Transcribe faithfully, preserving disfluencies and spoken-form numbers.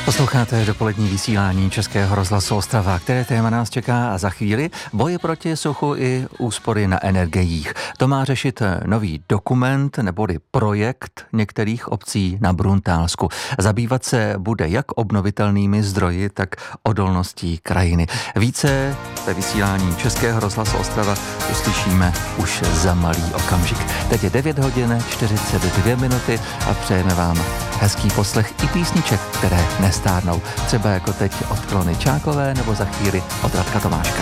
Posloucháte dopolední vysílání Českého rozhlasu Ostrava, které téma nás čeká a za chvíli boje proti suchu i úspory na energiích. To má řešit nový dokument neboli projekt některých obcí na Bruntálsku. Zabývat se bude jak obnovitelnými zdroji, tak odolností krajiny. Více ve vysílání Českého rozhlasu Ostrava uslyšíme už za malý okamžik. Teď je devět hodin čtyřicet dvě minuty a přejeme vám hezký poslech i písniček, které nestárnou. Třeba jako teď od Klony Čákové nebo za chvíli od Radka Tomáška.